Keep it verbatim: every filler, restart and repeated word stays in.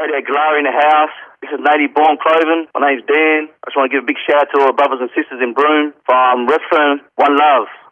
Radio Glory in the house. This is native born Cloven. My name's Dan. I just want to give a big shout out to all our brothers and sisters in Broome from Redfern. One love.